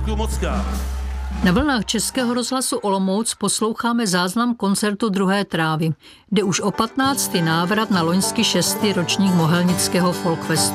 děkuji moc krát. Na vlnách Českého rozhlasu Olomouc posloucháme záznam koncertu 2. trávy, kde už o 15. návrat na loňský 6. ročník Mohelnického folkfestu.